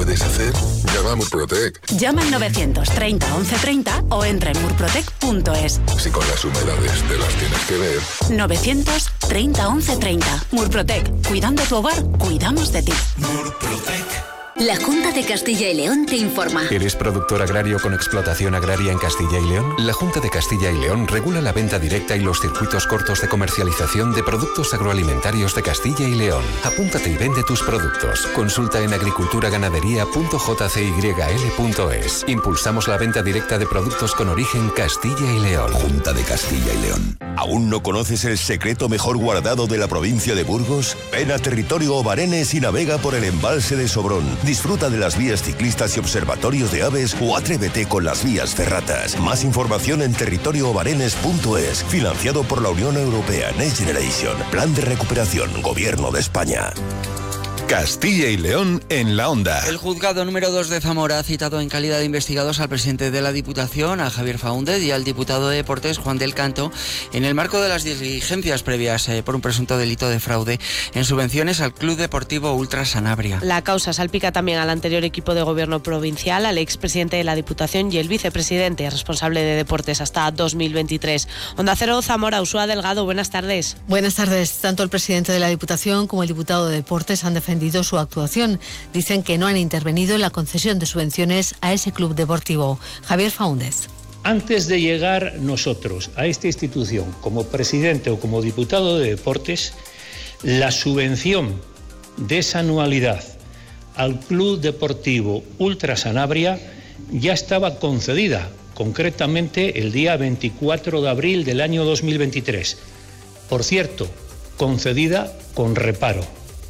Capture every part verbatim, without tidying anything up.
puedes hacer? Llama a Murprotec. Llama al novecientos treinta once treinta o entra en murprotec punto es. Si con las humedades te las tienes que ver. novecientos treinta once treinta. Murprotec. Cuidando tu hogar, cuidamos de ti. Murprotec. La Junta de Castilla y León te informa. ¿Eres productor agrario con explotación agraria en Castilla y León? La Junta de Castilla y León regula la venta directa y los circuitos cortos de comercialización de productos agroalimentarios de Castilla y León. Apúntate y vende tus productos. Consulta en agriculturaganadería punto j c y l punto es. Impulsamos la venta directa de productos con origen Castilla y León. Junta de Castilla y León. ¿Aún no conoces el secreto mejor guardado de la provincia de Burgos? Ven a Territorio Obarenes y navega por el embalse de Sobrón. Disfruta de las vías ciclistas y observatorios de aves o atrévete con las vías ferratas. Más información en territorio obarenes punto es. Financiado por la Unión Europea Next Generation. Plan de recuperación. Gobierno de España. Castilla y León en la onda. El juzgado número dos de Zamora ha citado en calidad de investigados al presidente de la Diputación, a Javier Faúndez, y al diputado de Deportes, Juan del Canto, en el marco de las diligencias previas eh, por un presunto delito de fraude en subvenciones al Club Deportivo Ultra Sanabria. La causa salpica también al anterior equipo de gobierno provincial, al expresidente de la Diputación y el vicepresidente responsable de Deportes hasta dos mil veintitrés. Onda Cero, Zamora, Ursúa Delgado, buenas tardes. Buenas tardes. Tanto el presidente de la Diputación como el diputado de Deportes han defendido su actuación. Dicen que no han intervenido en la concesión de subvenciones a ese club deportivo. Javier Faúndez. Antes de llegar nosotros a esta institución como presidente o como diputado de Deportes, la subvención de esa anualidad al Club Deportivo Ultra Sanabria ya estaba concedida, concretamente el día veinticuatro de abril del año dos mil veintitrés. Por cierto, concedida con reparo.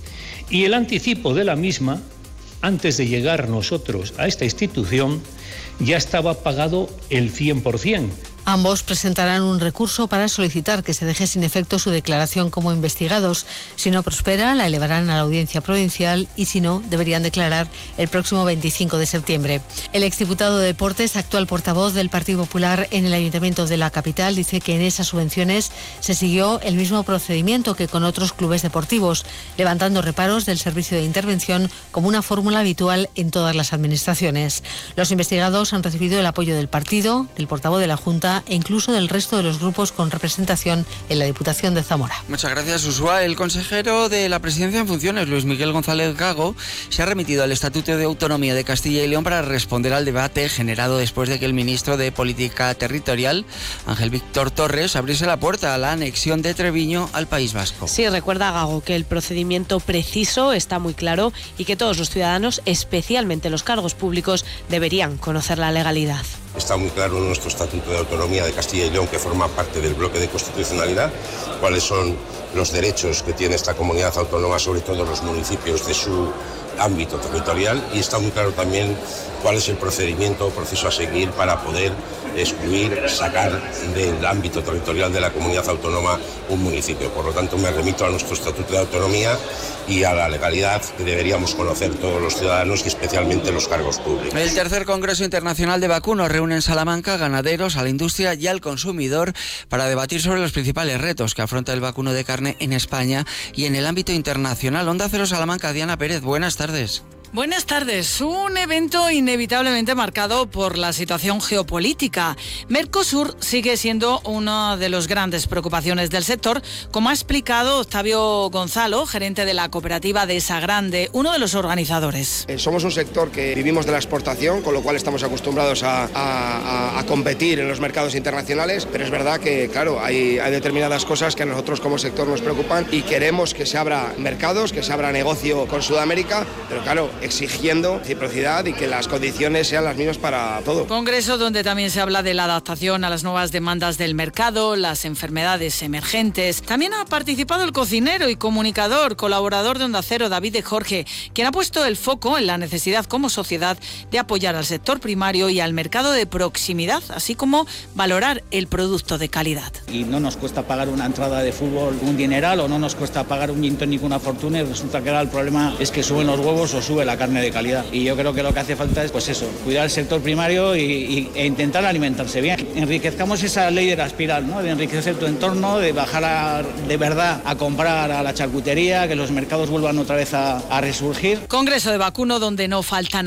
Y el anticipo de la misma, antes de llegar nosotros a esta institución, ya estaba pagado el cien por ciento. Ambos presentarán un recurso para solicitar que se deje sin efecto su declaración como investigados. Si no prospera, la elevarán a la audiencia provincial y si no, deberían declarar el próximo veinticinco de septiembre. El exdiputado de Deportes, actual portavoz del Partido Popular en el Ayuntamiento de la capital, dice que en esas subvenciones se siguió el mismo procedimiento que con otros clubes deportivos, levantando reparos del servicio de intervención como una fórmula habitual en todas las administraciones. Los investigados han recibido el apoyo del partido, del portavoz de la Junta e incluso del resto de los grupos con representación en la Diputación de Zamora. Muchas gracias, Ursúa. El consejero de la Presidencia en funciones, Luis Miguel González Gago, se ha remitido al Estatuto de Autonomía de Castilla y León para responder al debate generado después de que el ministro de Política Territorial, Ángel Víctor Torres, abriese la puerta a la anexión de Treviño al País Vasco. Sí, recuerda Gago que el procedimiento preciso está muy claro y que todos los ciudadanos, especialmente los cargos públicos, deberían conocer la legalidad. Está muy claro en nuestro Estatuto de Autonomía de Castilla y León, que forma parte del bloque de constitucionalidad, cuáles son los derechos que tiene esta comunidad autónoma, sobre todo los municipios de su ámbito territorial, y está muy claro también cuál es el procedimiento o proceso a seguir para poder excluir, sacar del ámbito territorial de la comunidad autónoma un municipio. Por lo tanto, me remito a nuestro Estatuto de Autonomía y a la legalidad que deberíamos conocer todos los ciudadanos y especialmente los cargos públicos. El tercer Congreso Internacional de Vacunos reúne en Salamanca ganaderos, a la industria y al consumidor para debatir sobre los principales retos que afronta el vacuno de carne en España y en el ámbito internacional. Onda Cero Salamanca, Diana Pérez, buenas tardes. Buenas tardes. Un evento inevitablemente marcado por la situación geopolítica. Mercosur sigue siendo una de las grandes preocupaciones del sector, como ha explicado Octavio Gonzalo, gerente de la cooperativa de Sagrande, uno de los organizadores. Eh, somos un sector que vivimos de la exportación, con lo cual estamos acostumbrados a, a, a competir en los mercados internacionales, pero es verdad que, claro, hay, hay determinadas cosas que a nosotros como sector nos preocupan y queremos que se abra mercados, que se abra negocio con Sudamérica, pero claro, exigiendo reciprocidad y que las condiciones sean las mismas para todo. Congreso donde también se habla de la adaptación a las nuevas demandas del mercado, las enfermedades emergentes. También ha participado el cocinero y comunicador, colaborador de Onda Cero, David de Jorge, quien ha puesto el foco en la necesidad como sociedad de apoyar al sector primario y al mercado de proximidad, así como valorar el producto de calidad. Y no nos cuesta pagar una entrada de fútbol un dineral, o no nos cuesta pagar un gin tonic una fortuna, y resulta que ahora el problema es que suben los huevos o sube la carne de calidad. Y yo creo que lo que hace falta es, pues eso, cuidar el sector primario y, y, e intentar alimentarse bien. Enriquezcamos esa ley de la espiral, ¿no? De enriquecer tu entorno, de bajar a, de verdad a comprar a la charcutería, que los mercados vuelvan otra vez a, a resurgir. Congreso de vacuno donde no faltan